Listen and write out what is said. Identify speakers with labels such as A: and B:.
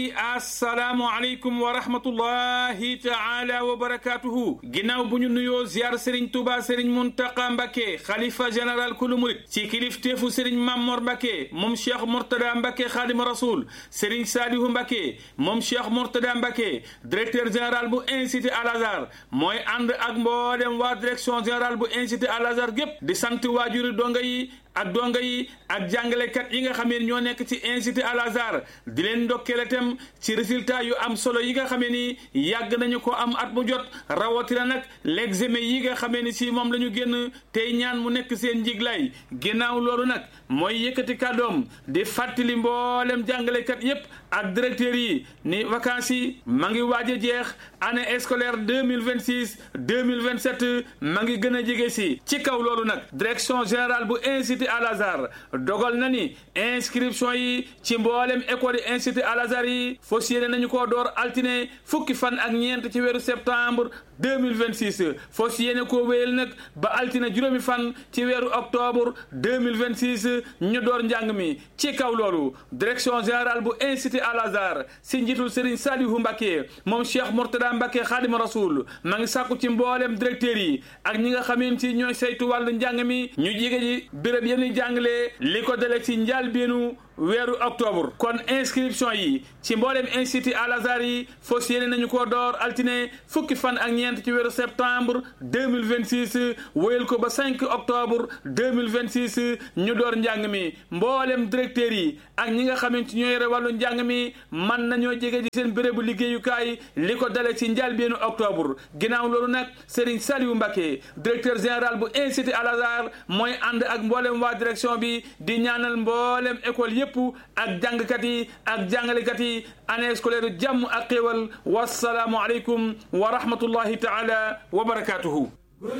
A: assalaamu aleykum wa rahmatullahi taala wa barakatuhu ginnaaw bu ñu nuyoo ziar Serigne Touba Serigne Mountakha Mbacké xalifa général kulu murit ci kilifteefu Serigne Mamor Mbacké moom Cheikh Mourtada Mbacké Khadim Rasoul Serigne Salihu Mbacké moom Cheikh Mourtada Mbacké directeur général bu Institut Al Azhar mooy ànd ak mboolem waa direction générale bu Institut Al Azhar gépp di sant waajuri donga yi ak jàngalekat yi nga xamee ni ñoo nekk ci Institut Al Azhar di leen ndokkeel itam ci résultat yu am solo yi nga xamee ni yàgg nañu ko am at mu jot rawatina nag l'examen yi nga xamee ni si moom la ñu génn tey ñaan mu nekk seen njiglaay ginnaaw loolu nag mooy yëkkati kàddoom di fàttali mboolem jàngalekat yépp ak directeurs yi ni vacances yi ma ngi waaj a jeex année scolaire 2026 2027 ma ngi gën a jege si ci kaw loolu nag direction générale bu Institut Al Azhar dogal na ni inscription yi ci mboolem école yi Institut Al Azhar yi fas yéene nañu koo door altine fukki fan ak ñeent ci weeru septembre 2026 fas yéene koo wéyal nag ba altine juróomi fan ci weeru octobre 2026 ñu door njàng mi ci kaw loolu direction générale bu Institut Al Azhar si njiitul Serigne Salihu Mbacké moom Cheikh Mourtada Mbacké Khadim Rasoul ma ngi sàkku ci mboolem directeurs yi ak ñi nga xameen ci ñooy saytu wàllu njàng mi ñu jige ji béréb yéen jàngale li ko dale ci njàlbéenu weeru octobre kon inscription yi ci mboolem Institut Al Azhar yi fas yéene nañu ko door altine fukki fan ak ñeent ci weeru septembre 2026 wéyal ko ba 5 octobre 2026 ñu door njàng mi mboolem directeurs yi ak ñi nga xamante ñoo yore wàllu njàng mi mën nañoo jege ji seen bérébu liggéeyukaay li ko dale ci njàlbéenu octobre ginnaaw loolu nag Serigne Saliou Mbacké directeur général bu Institut Al Azhar mooy ànd ak mboolem waa direction bi di ñaanal mboolem école yépp ak jàngkat yi ak jàngalekat yi année scolaire jàmm ak xéewal wassalaamu aleykum wa rahmatullahi taala wa barakatuhu